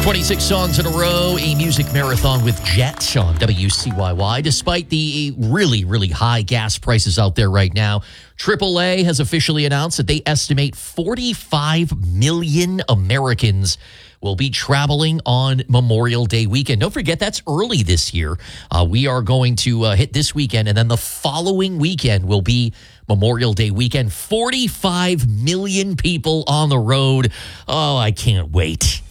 26 songs in a row, a music marathon with Jet on WCYY. Despite the really, really high gas prices out there right now, AAA has officially announced that they estimate 45 million Americans will be traveling on Memorial Day weekend. Don't forget, that's early this year. We are going to hit this weekend, and then the following weekend will be Memorial Day weekend. 45 million people on the road. Oh, I can't wait.